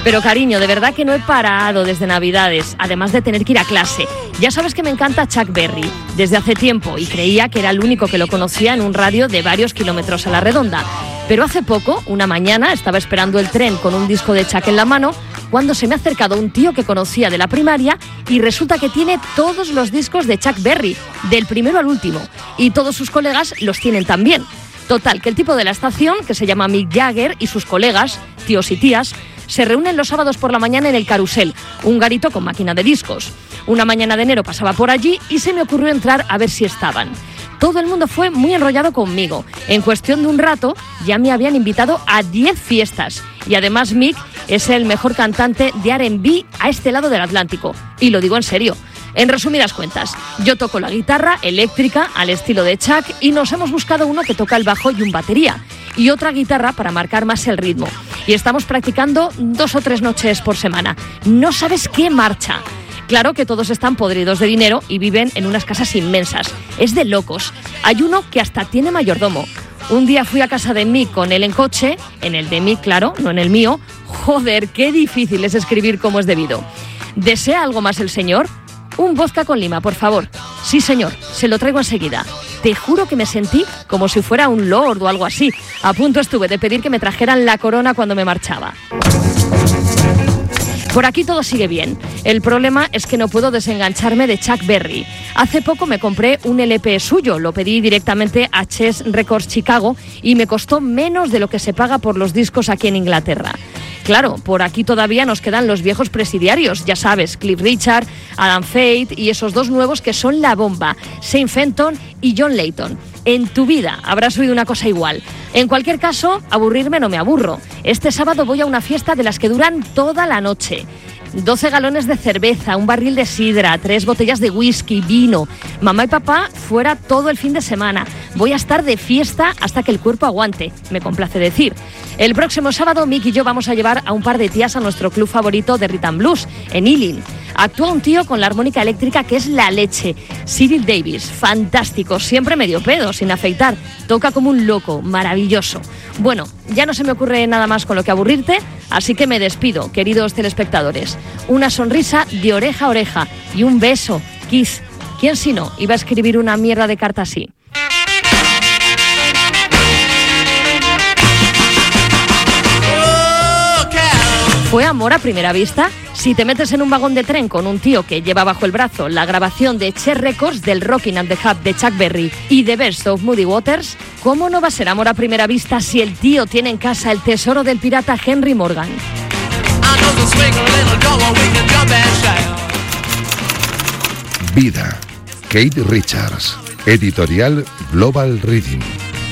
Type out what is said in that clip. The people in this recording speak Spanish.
Pero cariño, de verdad que no he parado desde Navidades, además de tener que ir a clase. Ya sabes que me encanta Chuck Berry desde hace tiempo y creía que era el único que lo conocía en un radio de varios kilómetros a la redonda. Pero hace poco, una mañana, estaba esperando el tren con un disco de Chuck en la mano cuando se me ha acercado un tío que conocía de la primaria y resulta que tiene todos los discos de Chuck Berry, del primero al último, y todos sus colegas los tienen también. Total, que el tipo de la estación, que se llama Mick Jagger, y sus colegas, tíos y tías, se reúnen los sábados por la mañana en el Carrusel, un garito con máquina de discos. Una mañana de enero pasaba por allí y se me ocurrió entrar a ver si estaban. Todo el mundo fue muy enrollado conmigo. En cuestión de un rato ya me habían invitado a 10 fiestas. Y además Mick es el mejor cantante de R&B a este lado del Atlántico. Y lo digo en serio. En resumidas cuentas, yo toco la guitarra eléctrica al estilo de Chuck y nos hemos buscado uno que toca el bajo y un batería. Y otra guitarra para marcar más el ritmo. Y estamos practicando 2 o 3 noches por semana. No sabes qué marcha. Claro que todos están podridos de dinero y viven en unas casas inmensas. Es de locos. Hay uno que hasta tiene mayordomo. Un día fui a casa de Mick con él en coche, en el de Mick, claro, no en el mío. Joder, qué difícil es escribir como es debido. ¿Desea algo más el señor? Un vodka con lima, por favor. Sí, señor, se lo traigo enseguida. Te juro que me sentí como si fuera un lord o algo así. A punto estuve de pedir que me trajeran la corona cuando me marchaba. Por aquí todo sigue bien. El problema es que no puedo desengancharme de Chuck Berry. Hace poco me compré un LP suyo, lo pedí directamente a Chess Records Chicago y me costó menos de lo que se paga por los discos aquí en Inglaterra. Claro, por aquí todavía nos quedan los viejos presidiarios, ya sabes, Cliff Richard, Adam Faith y esos 2 nuevos que son la bomba, Shane Fenton y John Leyton. En tu vida habrás oído una cosa igual. En cualquier caso, aburrirme no me aburro. Este sábado voy a una fiesta de las que duran toda la noche. 12 galones de cerveza, un barril de sidra, 3 botellas de whisky, vino. Mamá y papá fuera todo el fin de semana. Voy a estar de fiesta hasta que el cuerpo aguante, me complace decir. El próximo sábado, Mick y yo vamos a llevar a un par de tías a nuestro club favorito de Rhythm and Blues, en Ealing. Actúa un tío con la armónica eléctrica que es la leche, Cyril Davis, fantástico, siempre medio pedo, sin afeitar, toca como un loco, maravilloso. Bueno, ya no se me ocurre nada más con lo que aburrirte, así que me despido, queridos telespectadores. Una sonrisa de oreja a oreja y un beso, kiss. ¿Quién si no iba a escribir una mierda de carta así? ¿Fue amor a primera vista? Si te metes en un vagón de tren con un tío que lleva bajo el brazo la grabación de Chess Records del Rockin' and the Hub de Chuck Berry y The Best of Muddy Waters, ¿cómo no va a ser amor a primera vista si el tío tiene en casa el tesoro del pirata Henry Morgan? Vida, Kate Richards, editorial Global Rhythm.